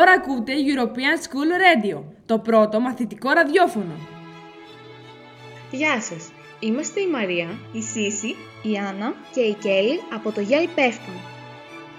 Τώρα ακούτε European School Radio, το πρώτο μαθητικό ραδιόφωνο. Γεια σας, είμαστε η Μαρία, η Σύση, η Άννα και η Κέλλη από το Γεια Υπεύθυνο.